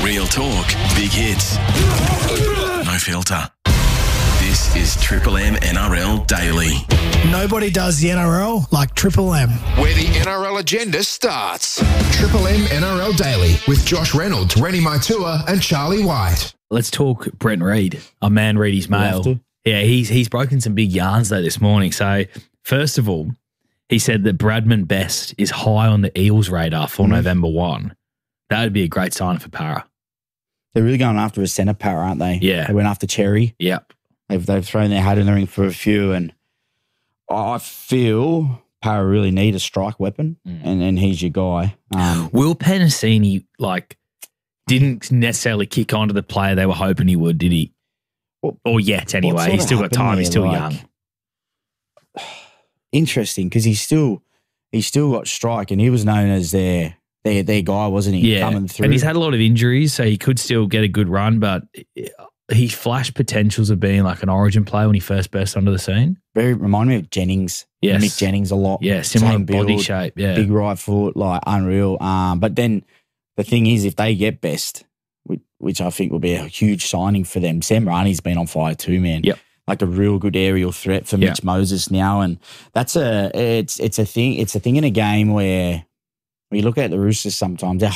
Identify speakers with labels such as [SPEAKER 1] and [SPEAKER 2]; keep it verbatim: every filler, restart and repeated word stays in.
[SPEAKER 1] Real talk, big hits, no filter. This is Triple M N R L Daily.
[SPEAKER 2] Nobody does the N R L like Triple M.
[SPEAKER 3] Where the N R L agenda starts.
[SPEAKER 4] Triple M N R L Daily with Josh Reynolds, Rennie Maitua and Charlie White.
[SPEAKER 5] Let's talk Brent Reid, our man Reedy's mail. Yeah, he's he's broken some big yarns though this morning. So first of all, he said that Bradman Best is high on the Eels radar for mm. November first. That would be a great sign for Para.
[SPEAKER 6] They're really going after a centre Para, aren't they?
[SPEAKER 5] Yeah.
[SPEAKER 6] They went after Cherry.
[SPEAKER 5] Yep.
[SPEAKER 6] They've they've thrown their hat in the ring for a few, and I feel Para really need a strike weapon, mm. and, and he's your guy. Um,
[SPEAKER 5] Will Penasini, like, didn't necessarily kick on to the player they were hoping he would, did he? Or, or yet, anyway. He's still got time. He's still like, young.
[SPEAKER 6] Interesting, because he's still he's still got strike, and he was known as their their their guy, wasn't he?
[SPEAKER 5] Yeah,
[SPEAKER 6] coming through.
[SPEAKER 5] And he's had a lot of injuries, so he could still get a good run, but he flashed potentials of being like an origin player when he first burst onto the scene.
[SPEAKER 6] Very remind me of Jennings.
[SPEAKER 5] Yes.
[SPEAKER 6] Mick Jennings a lot.
[SPEAKER 5] Yeah, similar
[SPEAKER 6] Same
[SPEAKER 5] body
[SPEAKER 6] build,
[SPEAKER 5] shape. Yeah,
[SPEAKER 6] big right foot, like unreal. Um, but then the thing is, if they get Best, which, which I think will be a huge signing for them, Sam Rani's been on fire too, man.
[SPEAKER 5] Yep.
[SPEAKER 6] Like a real good aerial threat for
[SPEAKER 5] yep.
[SPEAKER 6] Mitch Moses now, and that's a it's it's a thing it's a thing in a game where we look at the Roosters sometimes. They're